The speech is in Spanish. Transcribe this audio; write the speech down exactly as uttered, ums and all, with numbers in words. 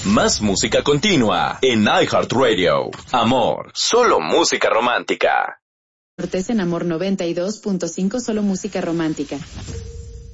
Más música continua en iHeartRadio. Amor, solo música romántica. Cortés en Amor noventa y dos punto cinco, solo música romántica.